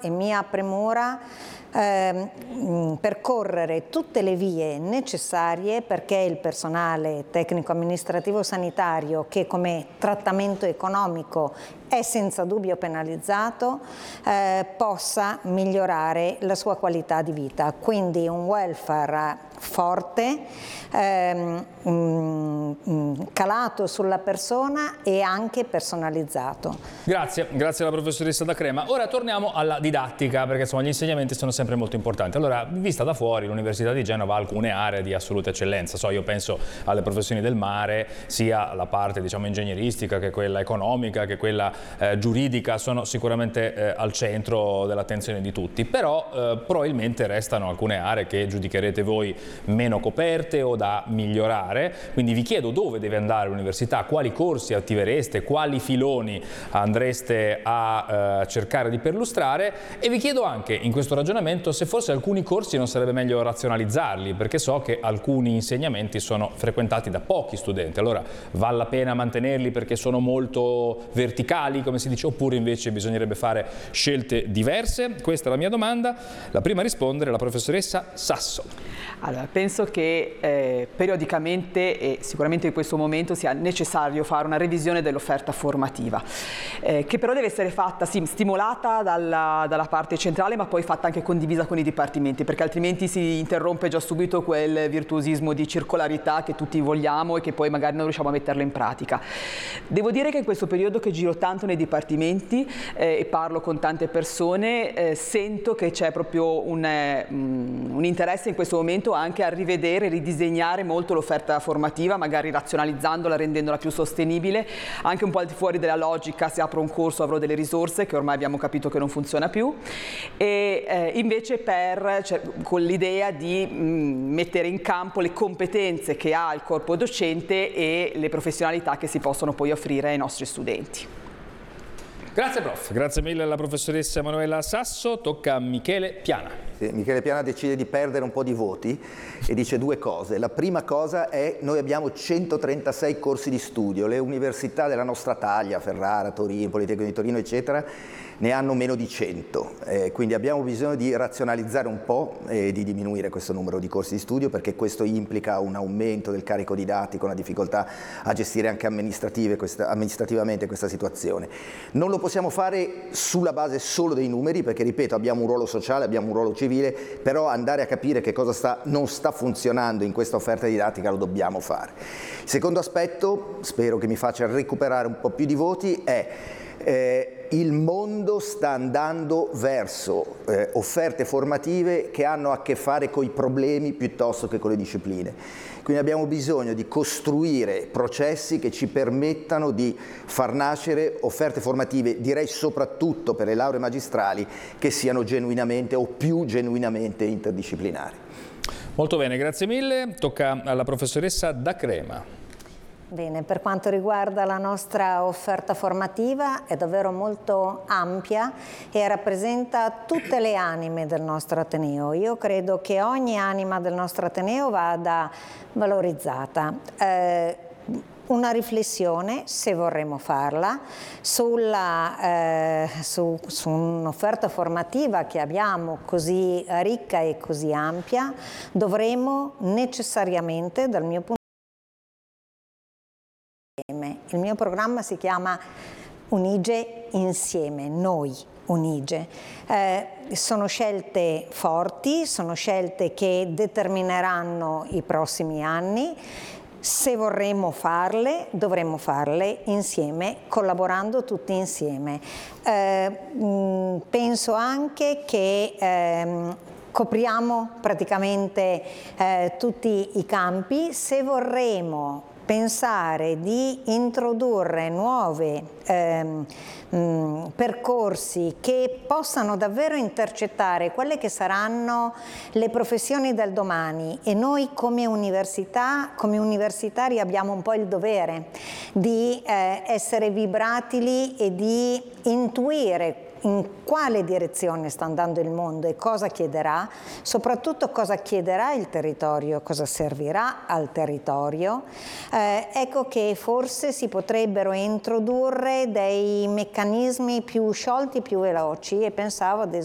e mia premura percorrere tutte le vie necessarie perché il personale tecnico-amministrativo sanitario, che come trattamento economico è senza dubbio penalizzato, possa migliorare la sua qualità di vita. Quindi un welfare forte, calato sulla persona e anche personalizzato. Grazie alla professoressa D'Acrema. Ora torniamo alla didattica, perché insomma gli insegnamenti sono sempre molto importanti. Allora, vista da fuori, l'Università di Genova ha alcune aree di assoluta eccellenza. Io penso alle professioni del mare, sia la parte diciamo ingegneristica che quella economica, che quella giuridica, sono sicuramente al centro dell'attenzione di tutti, però probabilmente restano alcune aree che giudicherete voi meno coperte o da migliorare. Quindi vi chiedo dove deve andare l'università, quali corsi attivereste, quali filoni andreste a cercare di perlustrare, e vi chiedo anche in questo ragionamento se forse alcuni corsi non sarebbe meglio razionalizzarli, perché so che alcuni insegnamenti sono frequentati da pochi studenti. Allora vale la pena mantenerli perché sono molto verticali, come si dice, oppure invece bisognerebbe fare scelte diverse? Questa è la mia domanda. La prima a rispondere è la professoressa Sasso. Allora, penso che periodicamente e sicuramente in questo momento sia necessario fare una revisione dell'offerta formativa, che però deve essere fatta, sì, stimolata dalla parte centrale, ma poi fatta anche condivisa con i dipartimenti, perché altrimenti si interrompe già subito quel virtuosismo di circolarità che tutti vogliamo e che poi magari non riusciamo a metterlo in pratica. Devo dire che in questo periodo che giro tanto nei dipartimenti e parlo con tante persone, sento che c'è proprio un interesse in questo momento anche a rivedere, ridisegnare molto l'offerta formativa, magari razionalizzandola, rendendola più sostenibile, anche un po' al di fuori della logica: se apro un corso avrò delle risorse, che ormai abbiamo capito che non funziona più, e invece con l'idea di mettere in campo le competenze che ha il corpo docente e le professionalità che si possono poi offrire ai nostri studenti. Grazie prof, grazie mille alla professoressa Emanuela Sasso. Tocca a Michele Piana. Michele Piana decide di perdere un po' di voti e dice due cose. La prima cosa è: noi abbiamo 136 corsi di studio, le università della nostra taglia, Ferrara, Torino, Politecnico di Torino eccetera, ne hanno meno di 100, quindi abbiamo bisogno di razionalizzare un po' e di diminuire questo numero di corsi di studio, perché questo implica un aumento del carico didattico, una difficoltà a gestire anche amministrativamente questa situazione. Non lo possiamo fare sulla base solo dei numeri, perché ripeto, abbiamo un ruolo sociale, abbiamo un ruolo civile, però andare a capire che cosa non sta funzionando in questa offerta didattica lo dobbiamo fare. Il secondo aspetto, spero che mi faccia recuperare un po' più di voti, è il mondo sta andando verso offerte formative che hanno a che fare con i problemi piuttosto che con le discipline. Quindi abbiamo bisogno di costruire processi che ci permettano di far nascere offerte formative, direi soprattutto per le lauree magistrali, che siano genuinamente o più genuinamente interdisciplinari. Molto bene, grazie mille. Tocca alla professoressa D'Acrema. Bene, per quanto riguarda la nostra offerta formativa è davvero molto ampia e rappresenta tutte le anime del nostro Ateneo. Io credo che ogni anima del nostro Ateneo vada valorizzata. Una riflessione, se vorremmo farla, su un'offerta formativa che abbiamo così ricca e così ampia, dovremo necessariamente, dal mio punto di vista, il mio programma si chiama Unige Insieme, noi Unige. Sono scelte forti, sono scelte che determineranno i prossimi anni. Se vorremmo farle, dovremmo farle insieme, collaborando tutti insieme. Penso anche che copriamo praticamente tutti i campi. Se vorremmo pensare di introdurre nuovi percorsi che possano davvero intercettare quelle che saranno le professioni del domani, e noi come universitari abbiamo un po' il dovere di essere vibratili e di intuire in quale direzione sta andando il mondo e cosa chiederà, soprattutto cosa chiederà il territorio, cosa servirà al territorio. Ecco che forse si potrebbero introdurre dei meccanismi più sciolti, più veloci, e pensavo ad esempio